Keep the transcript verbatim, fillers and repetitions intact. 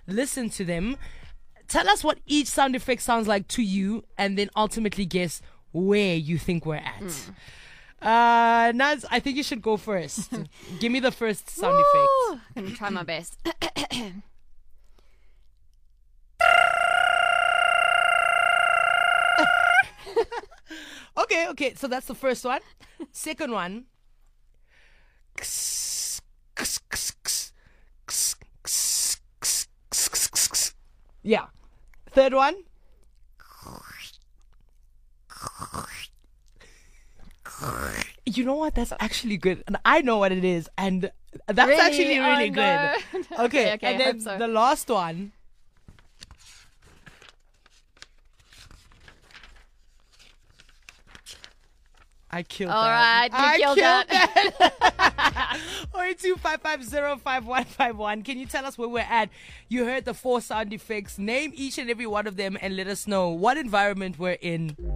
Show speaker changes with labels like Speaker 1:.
Speaker 1: listen to them. Tell us what each sound effect sounds like to you, and then ultimately guess where you think we're at. Mm. Uh, Naz, I think you should go first. Give me the first sound
Speaker 2: Woo!
Speaker 1: effect.
Speaker 2: I'm going to try my best.
Speaker 1: Okay, okay, so that's the first one. Second one. Yeah. Third one. You know what? That's actually good. And I know what it is. And that's
Speaker 2: Really?
Speaker 1: actually really
Speaker 2: Oh,
Speaker 1: good.
Speaker 2: no.
Speaker 1: Okay,
Speaker 2: Okay, okay,
Speaker 1: and
Speaker 2: I
Speaker 1: then
Speaker 2: hope so.
Speaker 1: the last one. I killed
Speaker 2: All
Speaker 1: that.
Speaker 2: right, you
Speaker 1: I
Speaker 2: killed
Speaker 1: killed
Speaker 2: that.
Speaker 1: oh eight two five five zero five one five one. Can you tell us where we're at? You heard the four sound effects. Name each and every one of them and let us know what environment we're in.